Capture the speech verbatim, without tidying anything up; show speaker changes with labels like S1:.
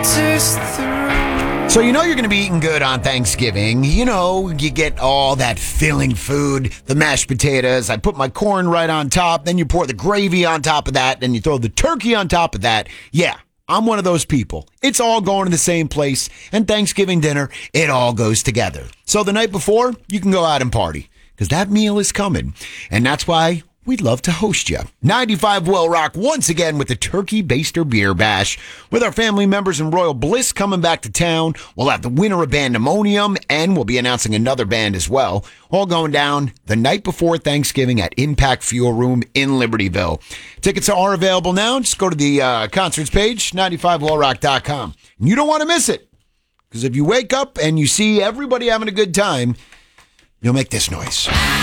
S1: So you know you're going to be eating good on Thanksgiving. You know, you get all that filling food, the mashed potatoes. I put my corn right on top. Then you pour the gravy on top of that. Then you throw the turkey on top of that. Yeah, I'm one of those people. It's all going to the same place. And Thanksgiving dinner, it all goes together. So the night before, you can go out and party because that meal is coming. And that's why we'd love to host you. ninety-five Will Rock once again with the Turkey Baster Beer Bash. With our family members in Royal Bliss coming back to town, we'll have the winner of Bandemonium, and we'll be announcing another band as well. All going down the night before Thanksgiving at Impact Fuel Room in Libertyville. Tickets are available now. Just go to the uh, concerts page, ninety-five will rock dot com. You don't want to miss it, because if you wake up and you see everybody having a good time, you'll make this noise.